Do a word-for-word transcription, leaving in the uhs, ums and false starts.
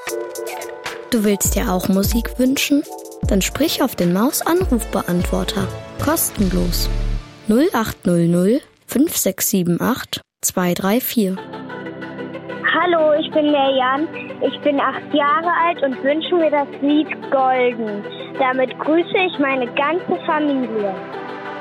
Du willst dir auch Musik wünschen? Dann sprich auf den Maus-Anrufbeantworter. Kostenlos. null acht null null fünf sechs sieben acht zwei drei vier. Hallo, ich bin der Jan. Ich bin acht Jahre alt und wünsche mir das Lied Golden. Damit grüße ich meine ganze Familie.